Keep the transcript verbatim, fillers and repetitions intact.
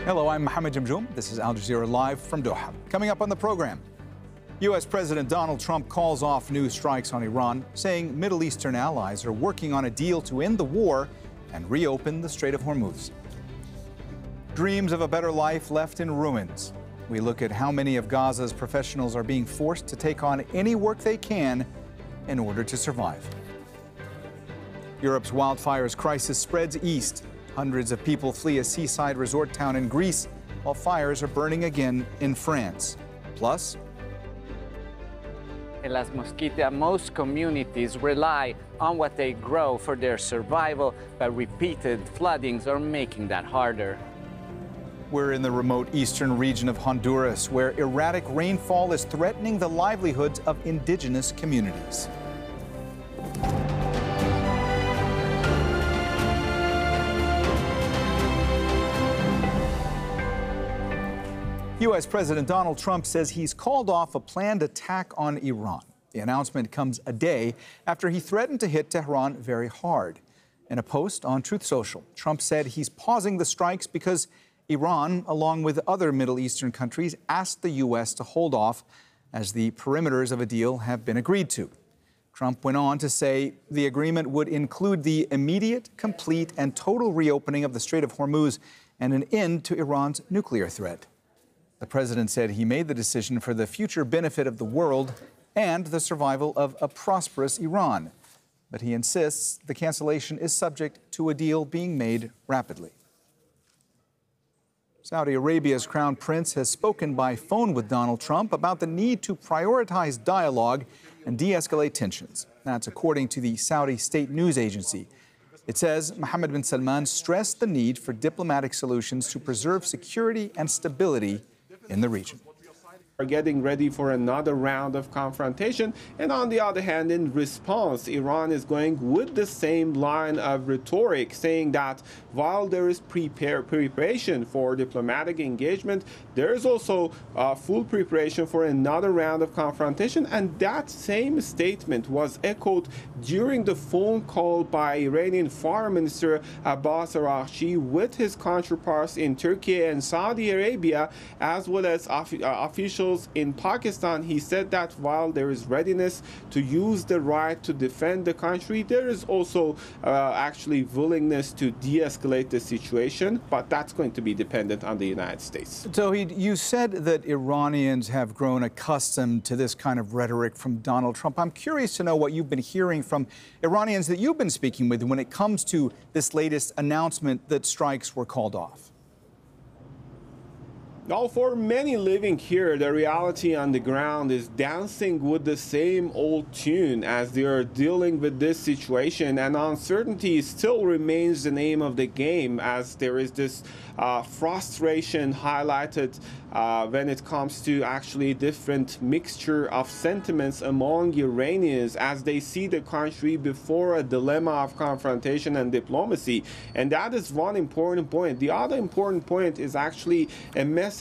Hello, I'm Mohammed Jamjoom. This is Al Jazeera Live from Doha. Coming up on the program, U S President Donald Trump calls off new strikes on Iran, saying Middle Eastern allies are working on a deal to end the war and reopen the Strait of Hormuz. Dreams of a better life left in ruins. We look at how many of Gaza's professionals are being forced to take on any work they can in order to survive. Europe's wildfires crisis spreads east. Hundreds of people flee a seaside resort town in Greece, while fires are burning again in France. Plus, in Las Mosquitas, most communities rely on what they grow for their survival, but repeated floodings are making that harder. We're in the remote eastern region of Honduras, where erratic rainfall is threatening the livelihoods of indigenous communities. U S President Donald Trump says he's called off a planned attack on Iran. The announcement comes a day after he threatened to hit Tehran very hard. In a post on Truth Social, Trump said he's pausing the strikes because Iran, along with other Middle Eastern countries, asked the U S to hold off as the perimeters of a deal have been agreed to. Trump went on to say the agreement would include the immediate, complete, and total reopening of the Strait of Hormuz and an end to Iran's nuclear threat. The president said he made the decision for the future benefit of the world and the survival of a prosperous Iran. But he insists the cancellation is subject to a deal being made rapidly. Saudi Arabia's crown prince has spoken by phone with Donald Trump about the need to prioritize dialogue and de-escalate tensions. That's according to the Saudi state news agency. It says Mohammed bin Salman stressed the need for diplomatic solutions to preserve security and stability in the region. Are getting ready for another round of confrontation, and on the other hand, in response, Iran is going with the same line of rhetoric, saying that while there is prepare, preparation for diplomatic engagement, there is also uh, full preparation for another round of confrontation. And that same statement was echoed during the phone call by Iranian Foreign Minister Abbas Araghchi with his counterparts in Turkey and Saudi Arabia, as well as uh, officials in Pakistan. He said that while there is readiness to use the right to defend the country, there is also uh, actually willingness to de-escalate the situation, but that's going to be dependent on the United States. So he, you said that Iranians have grown accustomed to this kind of rhetoric from Donald Trump. I'm curious to know what you've been hearing from Iranians that you've been speaking with when it comes to this latest announcement that strikes were called off. Now, for many living here, the reality on the ground is dancing with the same old tune as they are dealing with this situation, and uncertainty still remains the name of the game, as there is this uh, frustration highlighted uh, when it comes to actually different mixture of sentiments among Iranians as they see the country before a dilemma of confrontation and diplomacy. And that is one important point. The other important point is actually a message